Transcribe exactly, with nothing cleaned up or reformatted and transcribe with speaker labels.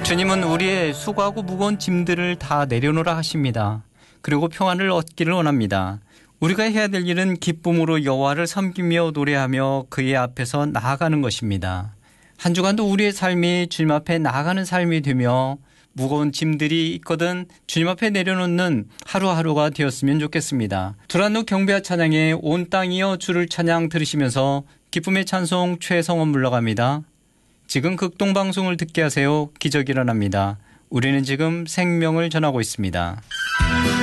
Speaker 1: 주님은 우리의 수고하고 무거운 짐들을 다 내려놓으라 하십니다. 그리고 평안을 얻기를 원합니다. 우리가 해야 될 일은 기쁨으로 여호와를 섬기며 노래하며 그의 앞에서 나아가는 것입니다. 한 주간도 우리의 삶이 주님 앞에 나아가는 삶이 되며 무거운 짐들이 있거든 주님 앞에 내려놓는 하루하루가 되었으면 좋겠습니다. 두란노 경배와 찬양의 온 땅이여 주를 찬양 들으시면서 기쁨의 찬송 최성원 물러갑니다. 지금 극동방송을 듣게 하세요. 기적이 일어납니다. 우리는 지금 생명을 전하고 있습니다.